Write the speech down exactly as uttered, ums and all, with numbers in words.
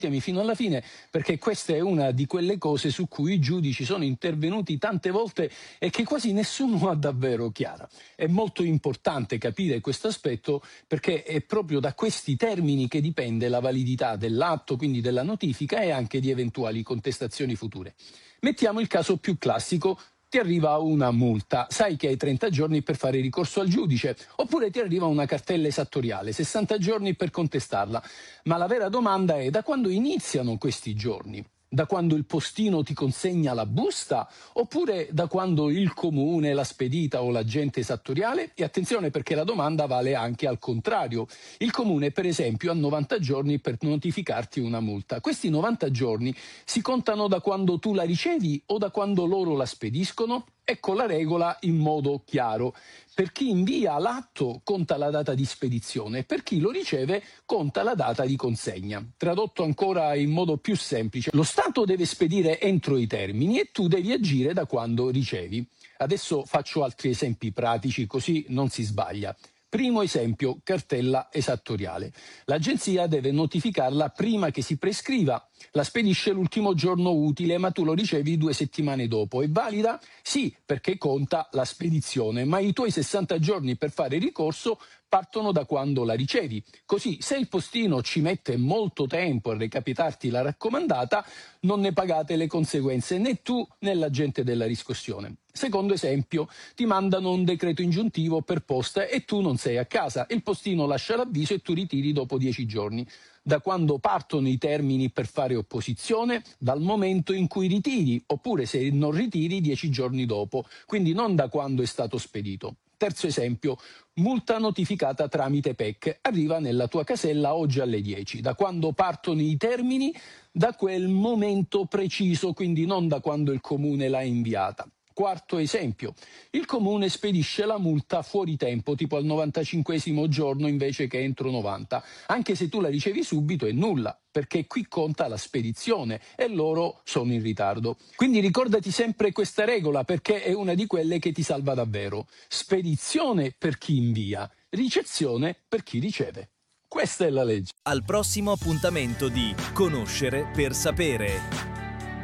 fino alla fine, perché questa è una di quelle cose su cui i giudici sono intervenuti tante volte e che quasi nessuno ha davvero chiara. È molto importante capire questo aspetto perché è proprio da questi termini che dipende la validità dell'atto, quindi della notifica e anche di eventuali contestazioni future. Mettiamo il caso più classico. Ti arriva una multa, sai che hai trenta giorni per fare ricorso al giudice, oppure ti arriva una cartella esattoriale, sessanta giorni per contestarla. Ma la vera domanda è: da quando iniziano questi giorni? Da quando il postino ti consegna la busta oppure da quando il comune, la spedita o l'agente esattoriale? E attenzione, perché la domanda vale anche al contrario. Il comune, per esempio, ha novanta giorni per notificarti una multa. Questi novanta giorni si contano da quando tu la ricevi o da quando loro la spediscono? Ecco la regola in modo chiaro. Per chi invia l'atto conta la data di spedizione, per chi lo riceve conta la data di consegna. Tradotto ancora in modo più semplice, lo Stato deve spedire entro i termini e tu devi agire da quando ricevi. Adesso faccio altri esempi pratici, così non si sbaglia. Primo esempio, cartella esattoriale. L'agenzia deve notificarla prima che si prescriva. La spedisce l'ultimo giorno utile, ma tu lo ricevi due settimane dopo. È valida? Sì, perché conta la spedizione, ma i tuoi sessanta giorni per fare ricorso partono da quando la ricevi. Così, se il postino ci mette molto tempo a recapitarti la raccomandata, non ne pagate le conseguenze né tu né l'agente della riscossione. Secondo esempio, ti mandano un decreto ingiuntivo per posta e tu non sei a casa. Il postino lascia l'avviso e tu ritiri dopo dieci giorni. Da quando partono i termini per fare opposizione? Dal momento in cui ritiri, oppure se non ritiri dieci giorni dopo, quindi non da quando è stato spedito. Terzo esempio, multa notificata tramite P E C, arriva nella tua casella oggi alle dieci. Da quando partono i termini? Da quel momento preciso, quindi non da quando il comune l'ha inviata. Quarto esempio, il comune spedisce la multa fuori tempo, tipo al novantacinquesimo giorno invece che entro novanta. Anche se tu la ricevi subito è nulla, perché qui conta la spedizione e loro sono in ritardo. Quindi ricordati sempre questa regola, perché è una di quelle che ti salva davvero. Spedizione per chi invia, ricezione per chi riceve. Questa è la legge. Al prossimo appuntamento di Conoscere per sapere.